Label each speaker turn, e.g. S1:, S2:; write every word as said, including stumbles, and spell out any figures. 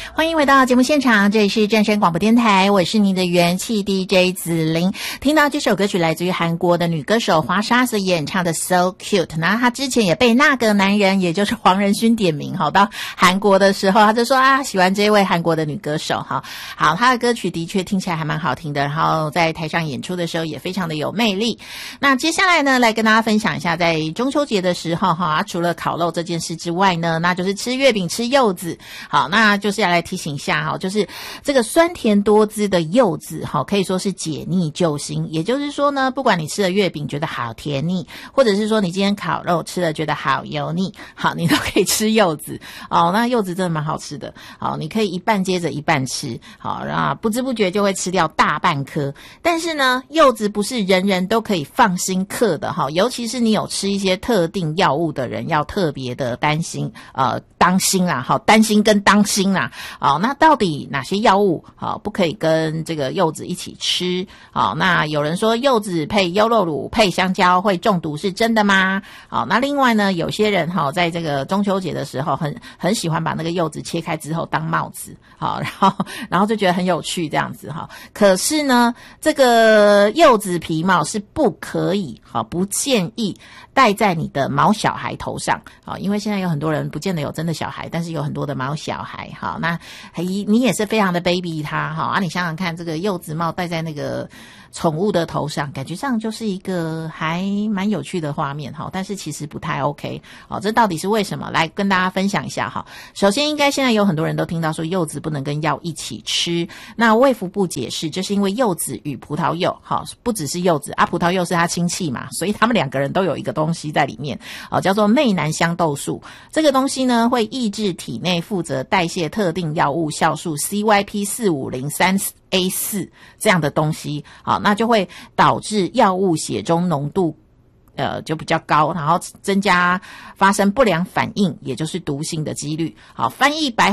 S1: 欢迎回到节目现场，这里是正声广播电台，我是您的元气 D J 子琳。听到这首歌曲来自于韩国的女歌手华莎所演唱的 So Cute， 那她之前也被那个男人也就是黄仁勋点名，好，到韩国的时候他就说啊喜欢这位韩国的女歌手，好好，她的歌曲的确听起来还蛮好听的，然后在台上演出的时候也非常的有魅力。那接下来呢，来跟大家分享一下在中秋节的时候哈，除了烤肉这件事之外呢，那就是吃月饼吃柚子。好，那就是要来提醒一下哈，就是这个酸甜多汁的柚子哈，可以说是解腻救星。也就是说呢，不管你吃了月饼觉得好甜腻，或者是说你今天烤肉吃了觉得好油腻，好，你都可以吃柚子哦。那柚子真的蛮好吃的，好，你可以一半接着一半吃，好，然后不知不觉就会吃掉大半颗。但是呢，柚子不是人人都可以放心嗑的哈，尤其是你有吃一些特定药物的人，要特别的担心，呃，当心啦，好，担心跟当心啦，好，那到底哪些药物好不可以跟这个柚子一起吃？好，那有人说柚子配优酪乳配香蕉会中毒，是真的吗？好，那另外呢，有些人哈在这个中秋节的时候很很喜欢把那个柚子切开之后当帽子，好，然后然后就觉得很有趣这样子哈。可是呢，这个柚子皮帽是不可以，好，不建议戴在你的毛小孩头上，好，因为现在有很多人不见得有真的小孩，但是有很多的毛小孩，好，那你也是非常的 baby 他，好啊，你想想看，这个柚子帽戴在那个宠物的头上，感觉上就是一个还蛮有趣的画面哈，但是其实不太 OK， 好，这到底是为什么？来跟大家分享一下哈。首先，应该现在有很多人都听到说柚子不能跟药一起吃，那卫福部解释，这是因为柚子与葡萄柚，好，不只是柚子啊，葡萄柚是它亲戚嘛，所以他们两个人都有一个东西在里面，好，叫做媚南香豆素。这个东西呢，会抑制体内负责代谢特定药物酵素 C Y P 四五零三 A 四 这样的东西，好，那就会导致药物血中浓度呃就比较高，然后增加发生不良反应，也就是毒性的几率。好，翻译白